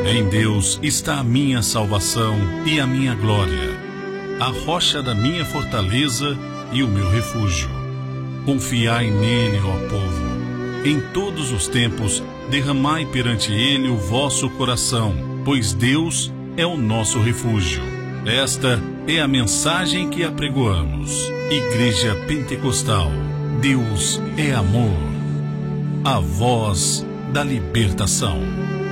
Em Deus está a minha salvação e a minha glória, a rocha da minha fortaleza e o meu refúgio. Confiai nele, ó povo. Em todos os tempos, derramai perante ele o vosso coração, pois Deus é o nosso refúgio. Esta é a mensagem que apregoamos. Igreja Pentecostal. Deus é amor. A voz da libertação.